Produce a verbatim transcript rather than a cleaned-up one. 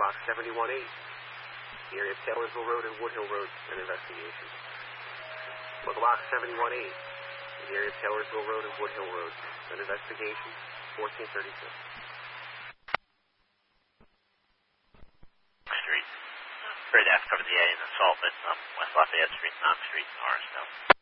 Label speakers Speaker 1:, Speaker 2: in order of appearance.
Speaker 1: Block seventy-one eight, the area of Taylorsville Road and Woodhill Road, an investigation. For Block seventy-one eight, the area of Taylorsville Road and Woodhill Road, an investigation, fourteen thirty-six.
Speaker 2: Street. Great F cover the A in assault at um, West Lafayette Street, Knox Street, Norristown.